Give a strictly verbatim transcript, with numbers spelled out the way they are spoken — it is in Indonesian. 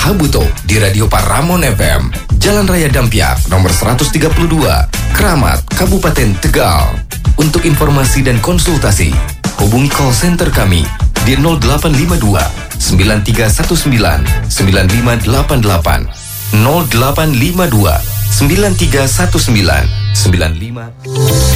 Habuto di Radio Paramon F M, Jalan Raya Dampiak, nomor seratus tiga puluh dua, Kramat, Kabupaten Tegal. Untuk informasi dan konsultasi, hubungi call center kami di nol delapan lima dua sembilan tiga satu sembilan sembilan lima delapan delapan, nol delapan lima dua sembilan tiga satu sembilan sembilan lima.